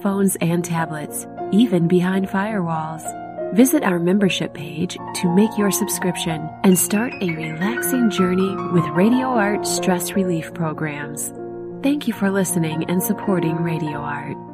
smartphones and tablets, even behind firewalls. Visit our membership page to make your subscription and start a relaxing journey with Radio Art stress relief programs. Thank you for listening and supporting Radio Art.